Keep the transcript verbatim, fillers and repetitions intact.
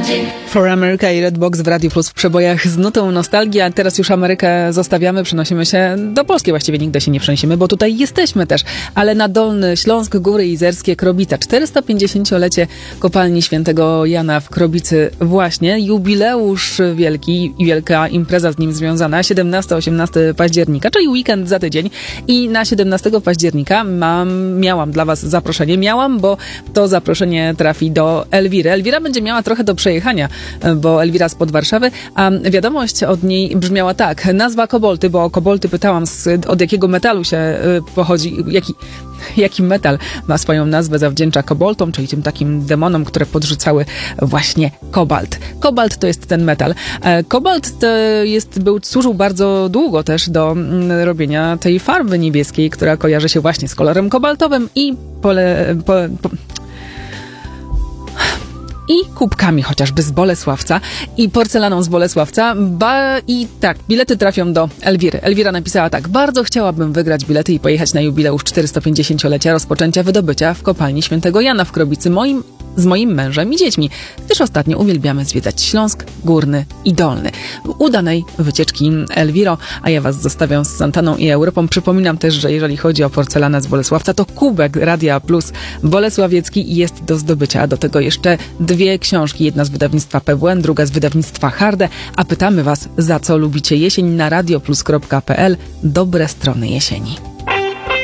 For America i Redbox w Radio Plus w przebojach z nutą nostalgii, a teraz już Amerykę zostawiamy, przenosimy się do Polski, właściwie nigdy się nie przenosimy, bo tutaj jesteśmy też, ale na Dolny Śląsk, Góry Izerskie, Krobica, czterystopięćdziesięciolecie kopalni Świętego Jana w Krobicy właśnie, jubileusz wielki i wielka impreza z nim związana, siedemnastego osiemnastego października, czyli weekend za tydzień i na siedemnastego października mam, miałam dla was zaproszenie, miałam, bo to zaproszenie trafi do Elwiry. Elwira będzie miała trochę do przejechania, bo Elwira spod Warszawy, a wiadomość od niej brzmiała tak. Nazwa Kobolty, bo o Kobolty pytałam, z, od jakiego metalu się pochodzi, jaki, jaki metal ma swoją nazwę, zawdzięcza koboltom, czyli tym takim demonom, które podrzucały właśnie kobalt. Kobalt to jest ten metal. Kobalt to jest, był, służył bardzo długo też do robienia tej farby niebieskiej, która kojarzy się właśnie z kolorem kobaltowym i pole, po, po, i kubkami chociażby z Bolesławca i porcelaną z Bolesławca. Ba, I tak, bilety trafią do Elwiry. Elwira napisała tak. Bardzo chciałabym wygrać bilety i pojechać na jubileusz czterystopięćdziesięciolecia rozpoczęcia wydobycia w kopalni Świętego Jana w Krobicy moim, z moim mężem i dziećmi, gdyż ostatnio uwielbiamy zwiedzać Śląsk Górny i Dolny. Udanej wycieczki, Elwiro, a ja was zostawiam z Santaną i Europą. Przypominam też, że jeżeli chodzi o porcelanę z Bolesławca, to kubek Radia Plus bolesławiecki jest do zdobycia, a do tego jeszcze dwie książki, jedna z wydawnictwa P W N, druga z wydawnictwa Harde, a pytamy was, za co lubicie jesień na radioplus kropka p l. Dobre strony jesieni.